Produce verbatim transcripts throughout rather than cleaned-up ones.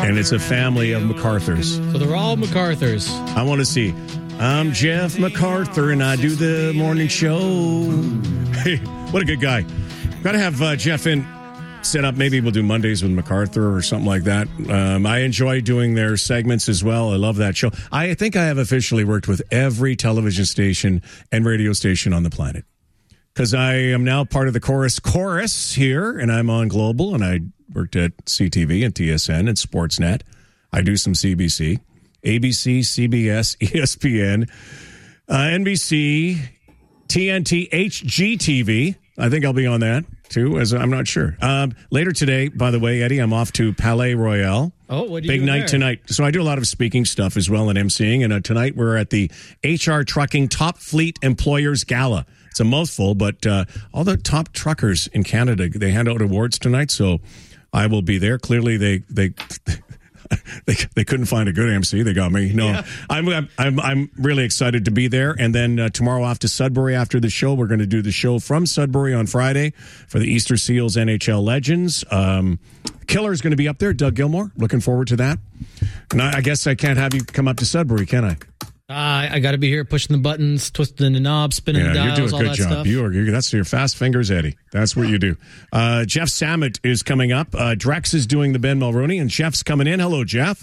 and it's a family of MacArthurs. So they're all MacArthurs. I want to see. I'm Jeff MacArthur, and I do the morning show. Hey, what a good guy. Got to have uh, Jeff in set up. Maybe we'll do Mondays with MacArthur or something like that. Um, I enjoy doing their segments as well. I love that show. I think I have officially worked with every television station and radio station on the planet, because I am now part of the Chorus Chorus here, and I'm on Global, and I worked at C T V and T S N and Sportsnet. I do some C B C, A B C, C B S, E S P N, uh, N B C, T N T, H G T V. I think I'll be on that, too, as I'm not sure. Um, later today, by the way, Eddie, I'm off to Palais Royale. Oh, what do you Big do night there? tonight. So I do a lot of speaking stuff as well and emceeing, and uh, tonight we're at the H R Trucking Top Fleet Employers Gala. It's a mouthful, but uh, all the top truckers in Canada, they hand out awards tonight, so I will be there. Clearly, they they they, they couldn't find a good M C. They got me. No, yeah. I'm, I'm I'm I'm really excited to be there. And then uh, tomorrow off to Sudbury after the show. We're going to do the show from Sudbury on Friday for the Easter Seals N H L Legends. Um, Killer's going to be up there. Doug Gilmore. Looking forward to that. And I, I guess I can't have you come up to Sudbury, can I? Uh, I got to be here pushing the buttons, twisting the knobs, spinning yeah, the dials, you're doing a all good that job. stuff. You are, you, that's your fast fingers, Eddie. That's what you do. Uh, Jeff Samet is coming up. Uh, Drex is doing the Ben Mulroney, and Jeff's coming in. Hello, Jeff.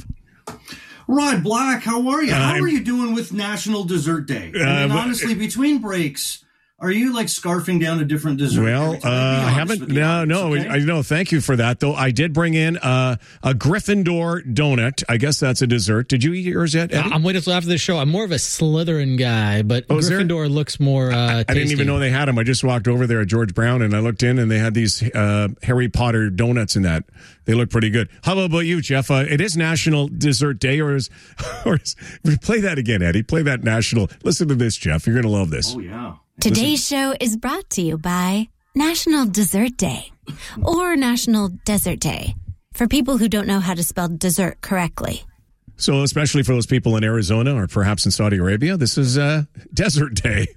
Rod Black, how are you? Uh, how I'm- are you doing with National Dessert Day? I Uh, mean, but- honestly, between breaks, are you like scarfing down a different dessert? Well, every uh, time? Be I honest haven't. with the No, audience, no, okay? I know. Thank you for that, though. I did bring in uh, a Gryffindor donut. I guess that's a dessert. Did you eat yours yet, Eddie? I'm waiting until after the show. I'm more of a Slytherin guy, but Oh, is there? Gryffindor looks more uh, I didn't even know they had them. I just walked over there at George Brown and I looked in and they had these uh, Harry Potter donuts in that. They look pretty good. How about you, Jeff? Uh, it is National Dessert Day, or is, or is play that again, Eddie? Play that national. Listen to this, Jeff. You're going to love this. Oh, yeah. Today's show is brought to you by National Dessert Day or National Desert Day for people who don't know how to spell dessert correctly. So, especially for those people in Arizona or perhaps in Saudi Arabia, this is uh, Desert Day.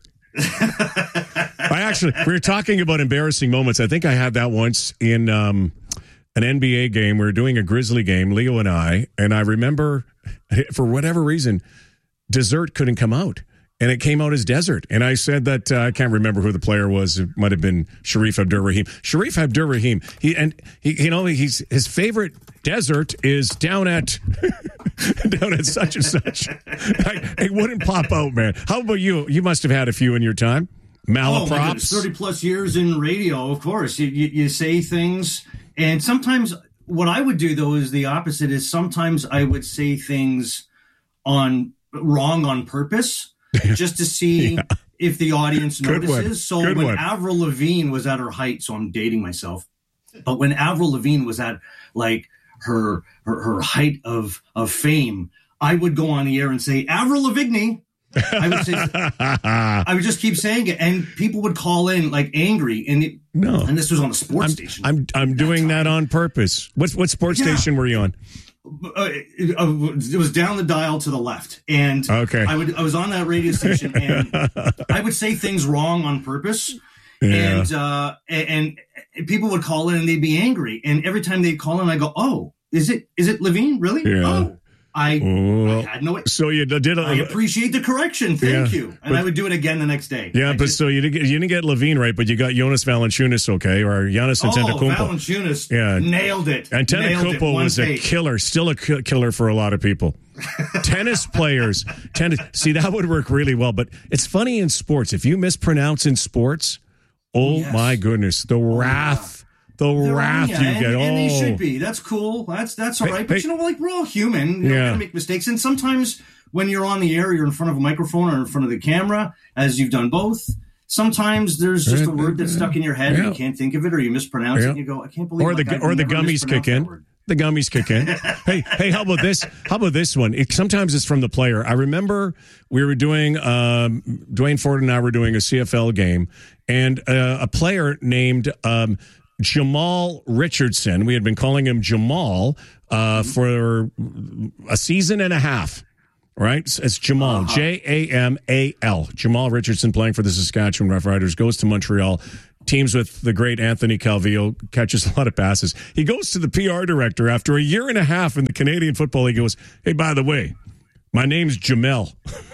I actually, we were talking about embarrassing moments. I think I had that once in um, an N B A game. We were doing a Grizzly game, Leo and I, and I remember, for whatever reason, dessert couldn't come out. And it came out as desert. And I said that, uh, I can't remember who the player was. It might have been Sharif Abdur-Rahim. Sharif Abdur-Rahim, he, and he, you know, he's, his favorite desert is down at, down at such and such. I, it wouldn't pop out, man. How about you? You must have had a few in your time. Oh, my Malaprops. goodness, thirty plus years in radio, of course. You, you, you say things, and sometimes what I would do, though, is the opposite, is sometimes I would say things on wrong on purpose. Just to see Yeah. if the audience Good notices. one. So Good when one. Avril Lavigne was at her height, so I'm dating myself, but when Avril Lavigne was at like her her, her height of of fame, I would go on the air and say Avril Lavigne. I would say I would just keep saying it, and people would call in like angry, and it, No. and this was on a sports I'm, station. I'm, I'm doing that on purpose. What, what sports Yeah. station were you on? Uh, it, uh, it was down the dial to the left, and Okay. I would I was on that radio station, and I would say things wrong on purpose, Yeah. and uh, and, and people would call in and they'd be angry, and every time they'd call in, I go, "Oh, is it is it Levine really? Yeah. Oh, I, Well, I had no. So you did a, I appreciate the correction, thank Yeah, you, and but- I would do it again the next day. Yeah, I but just- so you didn't get, you didn't get Levine right, but you got Jonas Valanciunas, okay, or Giannis oh, Antetokounmpo. Valanciunas, Yeah. nailed it. And Nailed it. Antetokounmpo One was a take. killer, still a ki- killer for a lot of people. Tennis players, tennis. See, that would work really well. But it's funny in sports. If you mispronounce in sports, oh Yes. my goodness, the wrath, the They're wrath on ya, you and, get. and they Oh. should be. That's cool. That's that's all Hey, right. But hey. you know, like we're all human. You Yeah. know, we're gonna make mistakes, and sometimes when you're on the air, you're in front of a microphone or in front of the camera, as you've done both. Sometimes there's just a word that's stuck in your head Yeah. and you can't think of it, or you mispronounce Yeah. it. And you go, I can't believe. Or like, the I've or the never gummies kick mispronounced that in. word. The gummies kick in. hey, hey, how about this? How about this one? It, sometimes it's from the player. I remember we were doing, um, Dwayne Ford and I were doing a C F L game, and uh, a player named um, Jamal Richardson, we had been calling him Jamal uh, for a season and a half. Right? It's Jamal, J A M A L. Jamal Richardson playing for the Saskatchewan Roughriders, goes to Montreal. teams with the great Anthony Calvillo, catches a lot of passes. He goes to the P R director after a year and a half in the Canadian Football League. He goes, hey, by the way, my name's Jamel.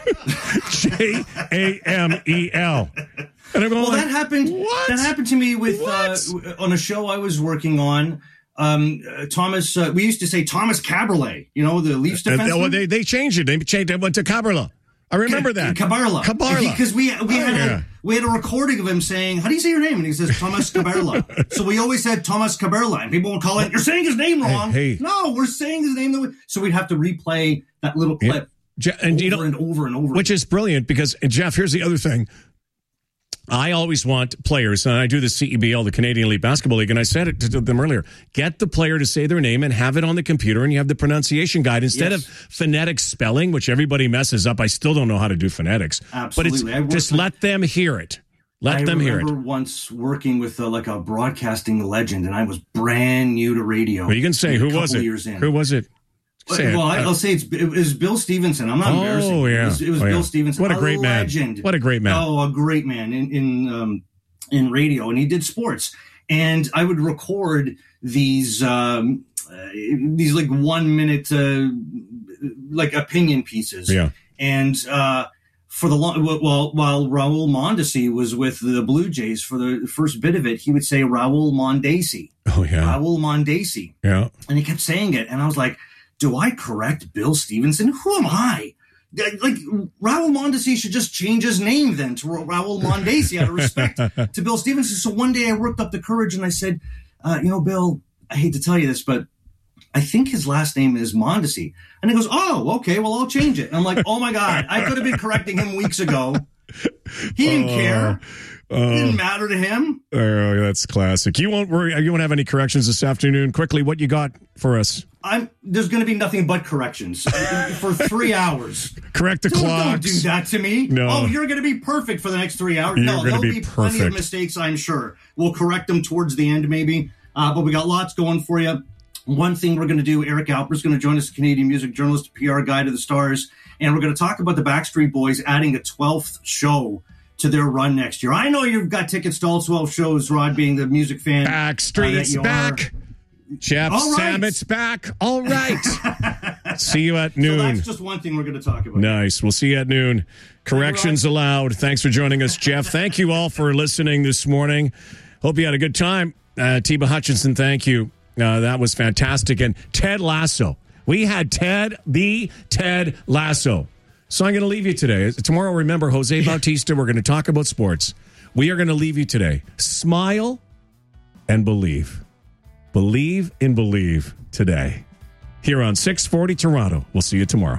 J A M E L. And I'm going, well, like, that happened. What? That happened to me with uh, on a show I was working on. Um, uh, Thomas, uh, we used to say Thomas Caberlet, you know, the Leafs defenseman. Uh, well, they, they changed it. They changed it. Went to Caberla. I remember Ca- that. Cabarla. Cabarla. Because we we oh, had yeah. a, we had a recording of him saying, "How do you say your name?" And he says Thomas Caberla. So we always said Thomas Caberla, and people would call it, "You're saying his name wrong." Hey, hey. No, we're saying his name. The way. So we'd have to replay that little clip yeah. and, over you know, and over and over, which is brilliant because, and Jeff, here's the other thing. I always want players, and I do the C E B L, the Canadian Elite Basketball League, and I said it to them earlier, get the player to say their name and have it on the computer, and you have the pronunciation guide. Instead yes. of phonetic spelling, which everybody messes up, I still don't know how to do phonetics. Absolutely. But it's, just with, let them hear it. Let I them hear it. I remember once working with a, like a broadcasting legend, and I was brand new to radio. Well, you can say, who was it? Who was it? Say well, it. I'll say it's, it was Bill Stevenson. I'm not oh, embarrassing. Oh, yeah. It was, it was oh, Bill yeah. Stevenson. What a great a man. Legend. What a great man. Oh, a great man in in, um, in radio. And he did sports. And I would record these, um, uh, these like one minute, uh, like opinion pieces. Yeah. And, uh, for the long, while, while Raul Mondesi was with the Blue Jays for the first bit of it, he would say Raul Mondesi. Oh, yeah. Raul Mondesi. Yeah. And he kept saying it. And I was like, do I correct Bill Stevenson? Who am I? Like, Raul Mondesi should just change his name then to Raul Mondesi out of respect to Bill Stevenson. So one day I worked up the courage and I said, uh, you know, Bill, I hate to tell you this, but I think his last name is Mondesi. And he goes, oh, okay, well, I'll change it. And I'm like, oh, my God, I could have been correcting him weeks ago. He didn't uh, care. Uh, it didn't matter to him. Oh, that's classic. You won't worry. You won't have any corrections this afternoon. Quickly, what you got for us? I'm. There's going to be nothing but corrections for three hours. Correct the clocks. Don't do that to me. No. Oh, you're going to be perfect for the next three hours. You're no, there'll be, be perfect. plenty of mistakes, I'm sure. We'll correct them towards the end, maybe. Uh, but we got lots going for you. One thing we're going to do, Eric Alper's going to join us, a Canadian music journalist, P R guy to the stars, and we're going to talk about the Backstreet Boys adding a twelfth show to their run next year. I know you've got tickets to all twelve shows, Rod, being the music fan. Backstreet's uh, back. Jeff right. Sammett's back. All right. See you at noon. So that's just one thing we're going to talk about. Nice. We'll see you at noon. Corrections allowed. Thanks for joining us, Jeff. Thank you all for listening this morning. Hope you had a good time. Uh, Tiba Hutchinson, thank you. Uh, that was fantastic. And Ted Lasso. We had Ted, the Ted Lasso. So I'm going to leave you today. Tomorrow, remember, Jose Bautista, we're going to talk about sports. We are going to leave you today. Smile and believe. Believe and believe today. Here on six forty Toronto. We'll see you tomorrow.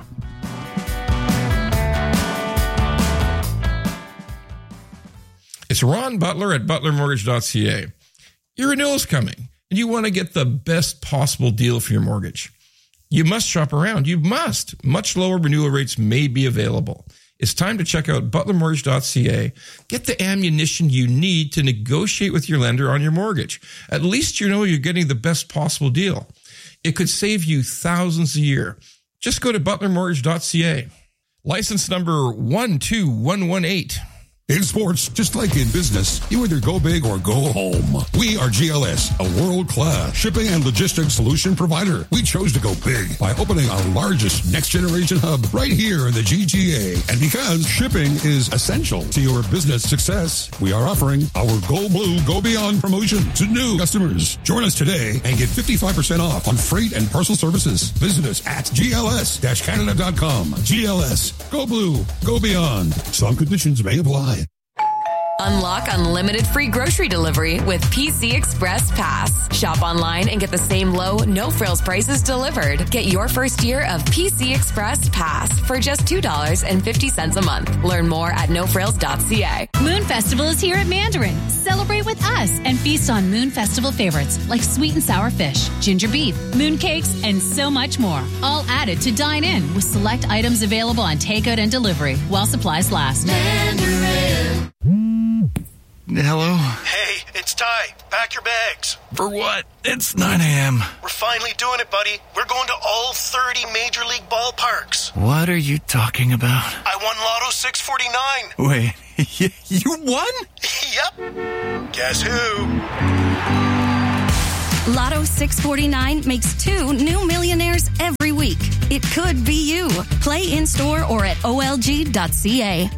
It's Ron Butler at butler mortgage dot c a. Your renewal's coming, and you want to get the best possible deal for your mortgage. You must shop around. You must. Much lower renewal rates may be available. It's time to check out butler mortgage dot c a. Get the ammunition you need to negotiate with your lender on your mortgage. At least you know you're getting the best possible deal. It could save you thousands a year. Just go to butler mortgage dot c a. License number one two one one eight. In sports, just like in business, you either go big or go home. We are G L S, a world-class shipping and logistics solution provider. We chose to go big by opening our largest next-generation hub right here in the G T A. And because shipping is essential to your business success, we are offering our Go Blue, Go Beyond promotion to new customers. Join us today and get fifty-five percent off on freight and parcel services. Visit us at G L S Canada dot com. G L S, Go Blue, Go Beyond. Some conditions may apply. Unlock unlimited free grocery delivery with P C Express Pass. Shop online and get the same low, no-frills prices delivered. Get your first year of P C Express Pass for just two dollars and fifty cents a month. Learn more at no frills dot c a. Moon Festival is here at Mandarin. Celebrate with us and feast on Moon Festival favorites like sweet and sour fish, ginger beef, moon cakes, and so much more. All added to dine in with select items available on takeout and delivery while supplies last. Mandarin. Hello? Hey, it's Ty. Pack your bags. For what? It's nine a.m. We're finally doing it, buddy. We're going to all thirty Major League ballparks. What are you talking about? I won Lotto six forty-nine. Wait, you won? Yep. Guess who? Lotto six forty-nine makes two new millionaires every week. It could be you. Play in-store or at O L G dot C A.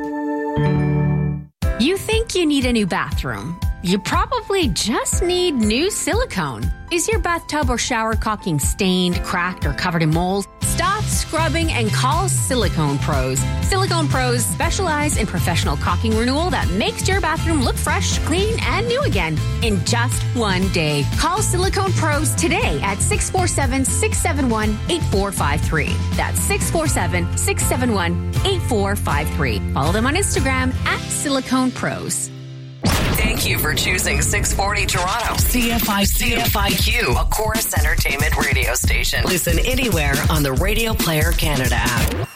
You think you need a new bathroom. You probably just need new silicone. Is your bathtub or shower caulking stained, cracked, or covered in mold? Stop scrubbing and call Silicone Pros. Silicone Pros specialize in professional caulking renewal that makes your bathroom look fresh, clean, and new again in just one day. Call Silicone Pros today at six four seven, six seven one, eight four five three. That's six four seven, six seven one, eight four five three. Follow them on Instagram at Silicone Pros. Thank you for choosing six forty Toronto. C F I C F I Q, a Chorus Entertainment radio station. Listen anywhere on the Radio Player Canada app.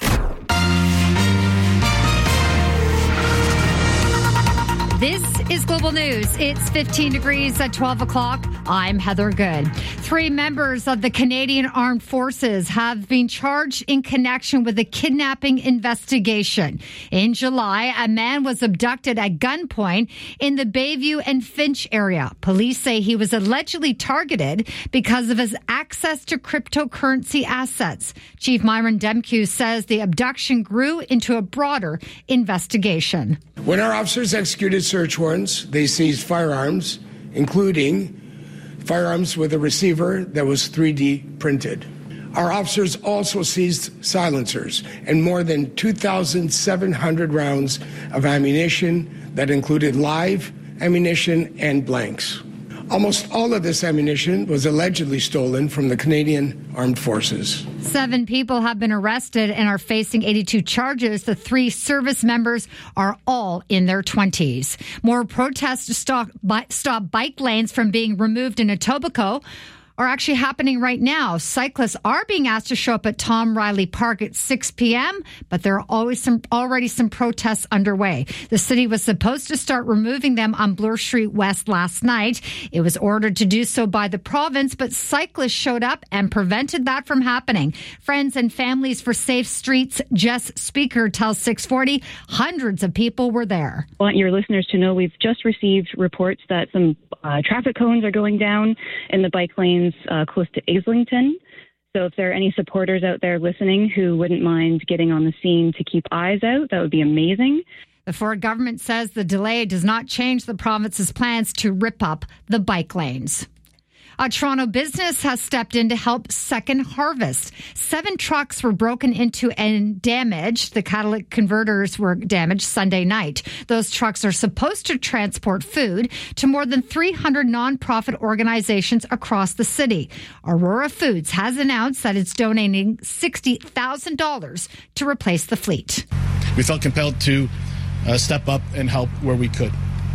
This is Global News. It's fifteen degrees at twelve o'clock. I'm Heather Good. Three members of the Canadian Armed Forces have been charged in connection with a kidnapping investigation. In July, a man was abducted at gunpoint in the Bayview and Finch area. Police say he was allegedly targeted because of his access to cryptocurrency assets. Chief Myron Demkew says the abduction grew into a broader investigation. When our officers executed search warrants, they seized firearms, including firearms with a receiver that was three D printed. Our officers also seized silencers and more than two thousand seven hundred rounds of ammunition that included live ammunition and blanks. Almost all of this ammunition was allegedly stolen from the Canadian Armed Forces. Seven people have been arrested and are facing eighty-two charges. The three service members are all in their twenties. More protests to stop, stop bike lanes from being removed in Etobicoke are actually happening right now. Cyclists are being asked to show up at Tom Riley Park at six p.m., but there are always some, already some protests underway. The city was supposed to start removing them on Bloor Street West last night. It was ordered to do so by the province, but cyclists showed up and prevented that from happening. Friends and Families for Safe Streets, Jess Speaker tells six forty hundreds of people were there. I want your listeners to know we've just received reports that some uh, traffic cones are going down in the bike lanes Uh, close to Islington. So if there are any supporters out there listening who wouldn't mind getting on the scene to keep eyes out, that would be amazing. The Ford government says the delay does not change the province's plans to rip up the bike lanes. A Toronto business has stepped in to help Second Harvest. Seven trucks were broken into and damaged. The catalytic converters were damaged Sunday night. Those trucks are supposed to transport food to more than three hundred nonprofit organizations across the city. Aurora Foods has announced that it's donating sixty thousand dollars to replace the fleet. We felt compelled to uh, step up and help where we could.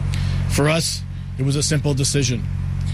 For us, it was a simple decision.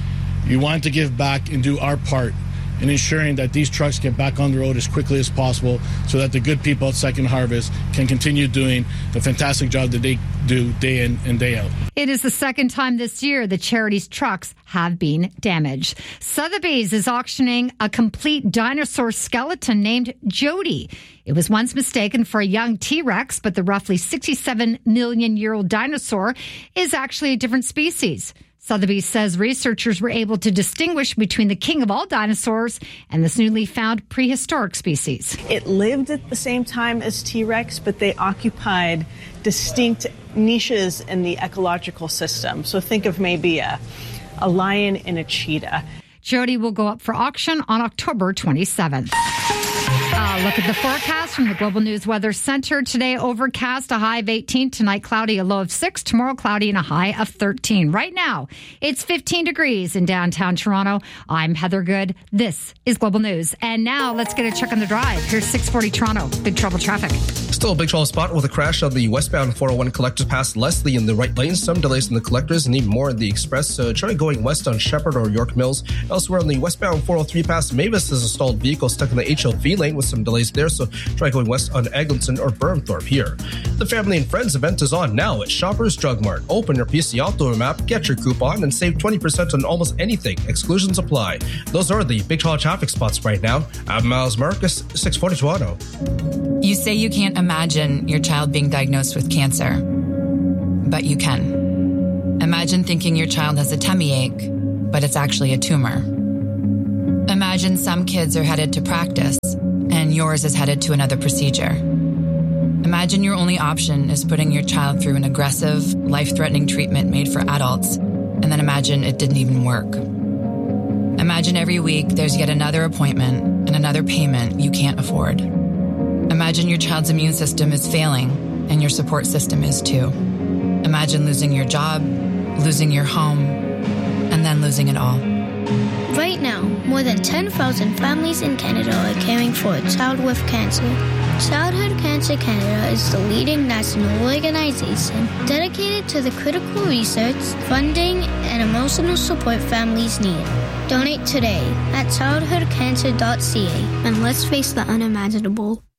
We wanted to give back and do our part in ensuring that these trucks get back on the road as quickly as possible so that the good people at Second Harvest can continue doing the fantastic job that they do day in and day out. It is the second time this year the charity's trucks have been damaged. Sotheby's is auctioning a complete dinosaur skeleton named Jody. It was once mistaken for a young T-Rex, but the roughly sixty-seven million year old dinosaur is actually a different species. Sotheby's says researchers were able to distinguish between the king of all dinosaurs and this newly found prehistoric species. It lived at the same time as T-Rex, but they occupied distinct niches in the ecological system. So think of maybe a, a lion and a cheetah. Jody will go up for auction on October twenty-seventh. Uh, look at the forecast from the Global News Weather Center. Today, overcast, a high of eighteen. Tonight, cloudy, a low of six. Tomorrow, cloudy and a high of thirteen. Right now, it's fifteen degrees in downtown Toronto. I'm Heather Good. This is Global News. And now, let's get a check on the drive. Here's six forty Toronto. Big trouble traffic. Still a big trouble spot with a crash on the westbound four oh one collectors past Leslie in the right lane. Some delays in the collectors and even more in the express. So try going west on Shepherd or York Mills. Elsewhere on the westbound four oh three past Mavis is a stalled vehicle stuck in the H L V lane with with some delays there, so try going west on Eglinton or Burnthorpe here. The Family and Friends event is on now at Shoppers Drug Mart. Open your P C Auto map, get your coupon, and save twenty percent on almost anything. Exclusions apply. Those are the big tall traffic spots right now. I'm Miles Marcus, six forty Toronto. You say you can't imagine your child being diagnosed with cancer, but you can. Imagine thinking your child has a tummy ache, but it's actually a tumor. Imagine some kids are headed to practice, and yours is headed to another procedure. Imagine your only option is putting your child through an aggressive, life-threatening treatment made for adults, and then imagine it didn't even work. Imagine every week there's yet another appointment and another payment you can't afford. Imagine your child's immune system is failing, and your support system is too. Imagine losing your job, losing your home, and then losing it all. Right now, more than ten thousand families in Canada are caring for a child with cancer. Childhood Cancer Canada is the leading national organization dedicated to the critical research, funding, and emotional support families need. Donate today at childhood cancer dot c a and let's face the unimaginable.